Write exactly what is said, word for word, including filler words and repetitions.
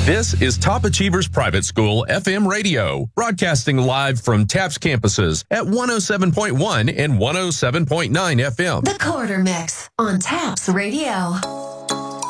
This is Top Achievers Private School F M radio, broadcasting live from TAPS campuses at one oh seven point one and one oh seven point nine F M. The Quarter Mix on TAPS Radio.